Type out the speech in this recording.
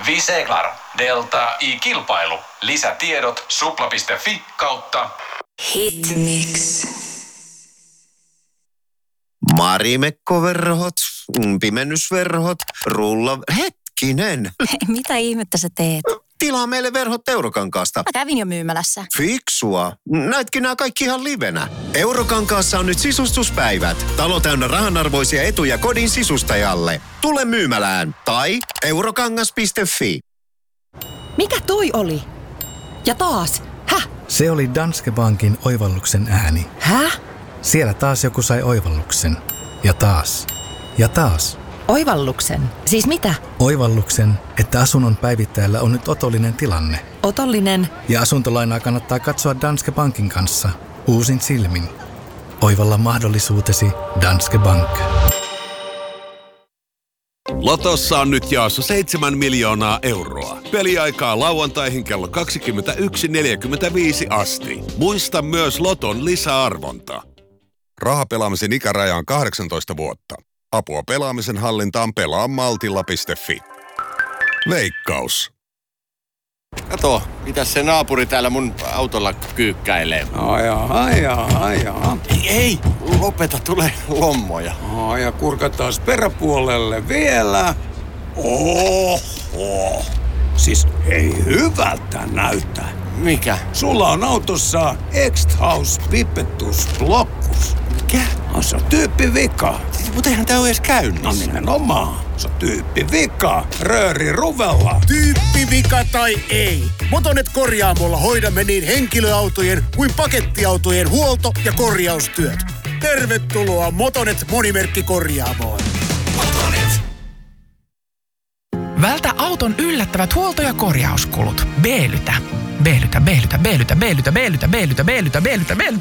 Viseklar. Delta I-kilpailu. Lisätiedot supla.fi/. Hitmix. Marimekkoverhot, pimennysverhot, Hetkinen! Mitä ihmettä sä teet? Tilaa meille verhot Eurokankaasta. Mä kävin jo myymälässä. Fiksua. Näitkin nämä kaikki ihan livenä. Eurokankaassa on nyt sisustuspäivät. Talo täynnä rahanarvoisia etuja kodin sisustajalle. Tule myymälään tai eurokangas.fi. Mikä toi oli? Ja taas. Häh? Se oli Danske Bankin oivalluksen ääni. Häh? Siellä taas joku sai oivalluksen. Ja taas. Ja taas. Oivalluksen? Siis mitä? Oivalluksen, että asunnon päivittäjällä on nyt otollinen tilanne. Otollinen? Ja asuntolainaa kannattaa katsoa Danske Bankin kanssa. Uusin silmin. Oivalla mahdollisuutesi Danske Bank. Lotossa on nyt jaossa 7 miljoonaa euroa. Peliaikaa lauantaihin kello 21.45 asti. Muista myös Loton lisäarvonta. Rahapelaamisen ikäraja on 18 vuotta. Apua pelaamisen hallintaan pelaamaltilla.fi. Veikkaus. Kato, mitäs se naapuri täällä mun autolla kyykkäilee. Ajaa. Ei, lopeta, tulee lommoja. Ja kurkataan peräpuolelle vielä. Oho. Siis ei hyvältä näyttää. Mikä? Sulla on autossa X-House Pipettus Blockus. Mikä? No se on tyyppivika. Mutta eihän tää ole edes käynnissä. No nimenomaan. Se on tyyppivika. Rööri ruvella. Tyyppivika tai ei. Motonet Korjaamolla hoidamme niin henkilöautojen kuin pakettiautojen huolto- ja korjaustyöt. Tervetuloa Motonet Monimerkkikorjaamoon. Motonet. Vältä auton yllättävät huolto- ja korjauskulut. B-lytä.